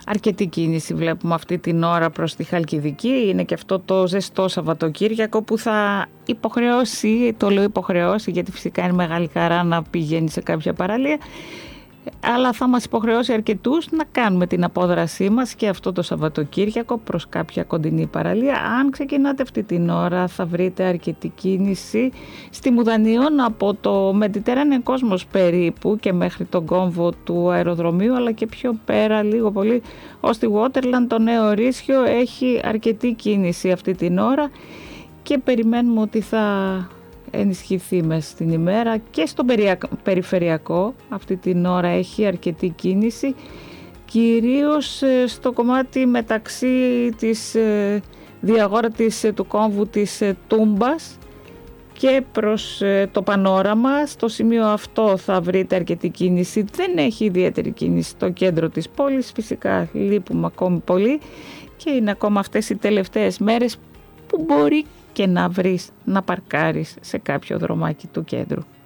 αρκετή κίνηση βλέπουμε αυτή την ώρα προς τη Χαλκιδική. Είναι και αυτό το ζεστό Σαββατοκύριακο που θα υποχρεώσει, το λέω υποχρεώσει γιατί φυσικά είναι μεγάλη χαρά να πηγαίνει σε κάποια παραλία, αλλά θα μας υποχρεώσει αρκετούς να κάνουμε την απόδρασή μας και αυτό το Σαββατοκύριακο προς κάποια κοντινή παραλία. Αν ξεκινάτε αυτή την ώρα θα βρείτε αρκετή κίνηση στη Μουδανίων από το Mediterranean Cosmos περίπου και μέχρι τον κόμβο του αεροδρομίου, αλλά και πιο πέρα λίγο πολύ ως τη Waterland, το Νέο Ρήσιο έχει αρκετή κίνηση αυτή την ώρα και περιμένουμε ότι θα ενισχυθεί μέσα στην ημέρα. Και στο περιφερειακό αυτή την ώρα έχει αρκετή κίνηση, κυρίως στο κομμάτι μεταξύ της διαγόρατης του κόμβου της Τούμπας και προς το Πανόραμα. Στο σημείο αυτό θα βρείτε αρκετή κίνηση, δεν έχει ιδιαίτερη κίνηση στο κέντρο της πόλης, φυσικά λείπουμε ακόμη πολύ και είναι ακόμα αυτές οι τελευταίες μέρες που μπορεί και να βρεις να παρκάρεις σε κάποιο δρομάκι του κέντρου.